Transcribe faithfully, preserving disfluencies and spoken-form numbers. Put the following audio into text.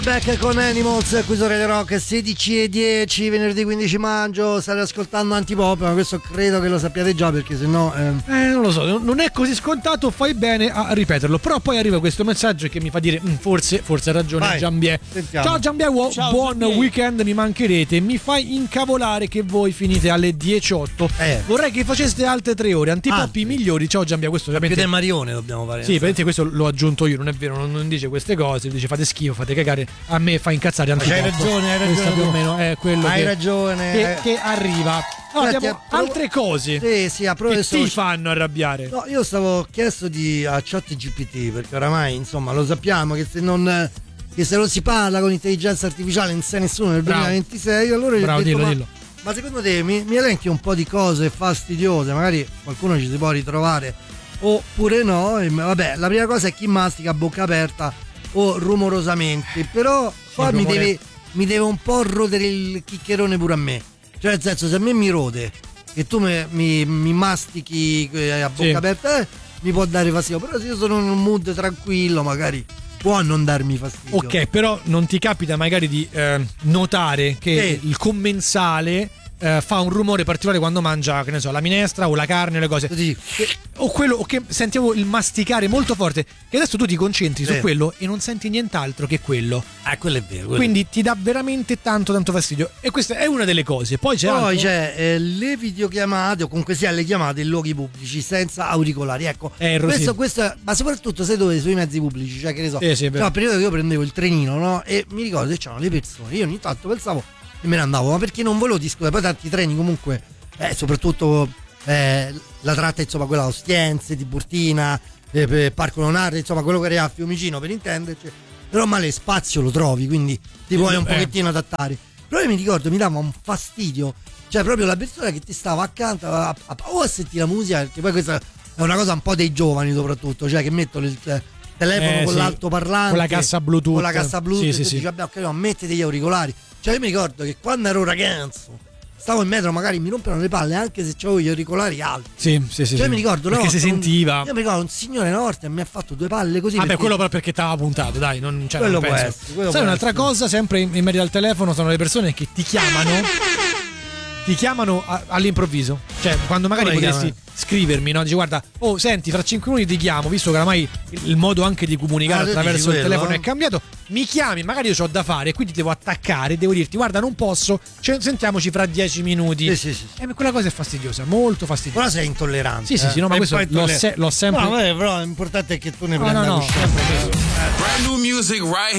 Back con Animals, qui su Radio Rock, sedici e dieci, venerdì quindici maggio. State ascoltando Antipop, ma questo credo che lo sappiate già, perché sennò eh... eh non lo so, non è così scontato, fai bene a ripeterlo. Però poi arriva questo messaggio che mi fa dire forse, forse ha ragione Giambiè. Ciao Giambiè, Ciao, buon Giambiè. weekend, mi mancherete. Mi fai incavolare che voi finite alle dieci e otto. eh. Vorrei che faceste altre tre ore. Antipop Ah, i migliori. Ciao Giambiè, questo più ovviamente del Marione dobbiamo fare. sì, praticamente questo l'ho aggiunto io, non è vero, non, non dice queste cose, dice fate schifo, fate cagare, a me fa incazzare Antipop. Hai ragione, hai ragione. Questo più o meno è quello Hai che, ragione. che, che arriva. No, Senti, abbiamo approv- altre cose Sì, sì, a che professor- ti fanno arrabbiare. No, io stavo chiesto di a ChatGPT, perché oramai insomma lo sappiamo che se non che se non si parla con intelligenza artificiale non sa nessuno nel Bravo. duemilaventisei, allora gli ho Bravo, detto, dillo, ma, dillo. ma secondo te mi, mi elenchi un po' di cose fastidiose, magari qualcuno ci si può ritrovare oppure no, e vabbè, la prima cosa è chi mastica a bocca aperta o rumorosamente, però poi Il mi rumore- deve, mi deve un po' rodere il chiccherone pure a me, cioè nel senso, se a me mi rode che tu me- mi, mi mastichi eh, a bocca Sì. aperta, eh, mi può dare fastidio, però se io sono in un mood tranquillo magari può non darmi fastidio. Ok, però non ti capita magari di eh, notare che Sì. il commensale eh, fa un rumore particolare quando mangia, che ne so, la minestra o la carne o le cose. Così. Che- o quello o che sentiamo il masticare molto forte, che adesso tu ti concentri Sì. su quello e non senti nient'altro che quello. Ah, quello è vero. quello Quindi ti dà veramente tanto tanto fastidio. E questa è una delle cose. Poi c'è Poi altro? c'è eh, le videochiamate o comunque sia le chiamate in luoghi pubblici senza auricolari. Ecco, Eh, Rosì. questo, questo, ma soprattutto se dove sui mezzi pubblici, cioè che ne so. Sì, sì, è vero. no, periodo che io prendevo il trenino, no? E mi ricordo che c'erano le persone. Io ogni tanto pensavo e me ne andavo, ma perché non volevo discutere? Poi tanti treni comunque, eh, soprattutto eh, la tratta, insomma, quella a Ostiense, Tiburtina, eh, Parco Leonardo, insomma, quello che era a Fiumicino per intenderci. Però male spazio lo trovi, quindi ti puoi un Eh. pochettino adattare. Però io mi ricordo, mi dava un fastidio, cioè proprio la persona che ti stava accanto a, a, a, o a sentire la musica, perché poi questa è una cosa un po' dei giovani soprattutto, cioè che mettono il eh, telefono Eh, con sì. l'altoparlante, Con la cassa Bluetooth. con la cassa Bluetooth, Sì, sì, e tu sì. dici, vabbè, ok, no, mettete gli auricolari. Cioè io mi ricordo che quando ero ragazzo stavo in metro, magari mi rompevano le palle anche se avevo gli auricolari alti. Sì, sì, sì. Cioè sì. mi ricordo, no, perché si un- sentiva. Io mi ricordo un signore una volta mi ha fatto due palle così. Vabbè, perché- quello però perché t'aveva puntato, dai, non, cioè, Quello non può penso. essere, quello Sai, può un'altra essere. cosa, sempre in, in merito al telefono, sono le persone che ti chiamano. Ti chiamano a- all'improvviso. Cioè, quando magari Come potresti chiamano? scrivermi, no? Dici, guarda, oh, senti, fra cinque minuti ti chiamo, visto che oramai il, il modo anche di comunicare Ah, tu attraverso dici il quello, telefono eh? è cambiato. Mi chiami, magari io ho da fare, quindi devo attaccare, devo dirti, guarda, non posso, cioè, sentiamoci fra dieci minuti. Sì, sì, sì. E quella cosa è fastidiosa, molto fastidiosa. Però sei intollerante. Sì, sì, sì, no, ma Sei questo un po' l'ho, intollerante. se- l'ho sempre. No, vabbè, però l'importante è che tu ne No, prenda no, no, coscienza. sempre preso. Brand new music right